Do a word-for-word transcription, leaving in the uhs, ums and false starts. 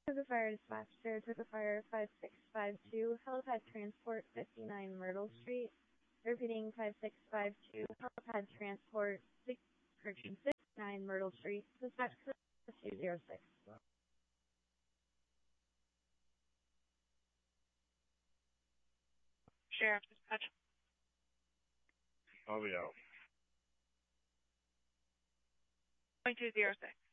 To the fire dispatcher, to the fire five six five two, helipad transport fifty-nine Myrtle Street. Repeating five six five two, helipad transport six, correction, fifty-nine Myrtle Street. Dispatch two zero six. Sheriff dispatch. I'll be out. Point two zero six.